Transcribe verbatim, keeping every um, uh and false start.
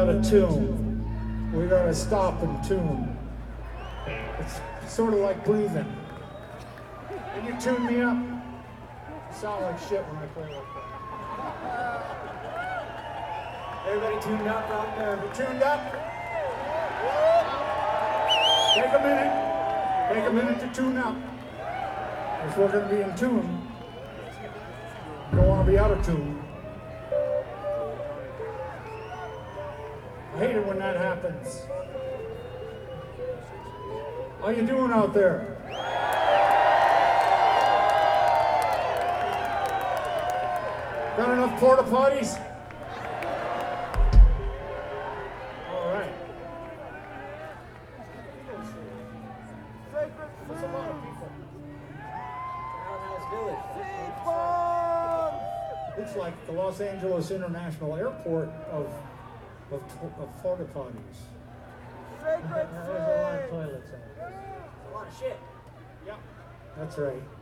out of tune. We gotta stop and tune. It's sort of like breathing. Can you tune me up? You sound like shit when I play like that. Everybody tuned up out there? You tuned up? Take a minute. Take a minute to tune up. Because we're going to be in tune. You don't want to be out of tune. I hate it when that happens. How you doing out there? Got enough porta potties? All right. There's a lot of people. It's like the Los Angeles International Airport of of, of porta potties. There's a lot of toilets out there. A lot of shit. Yeah, that's right.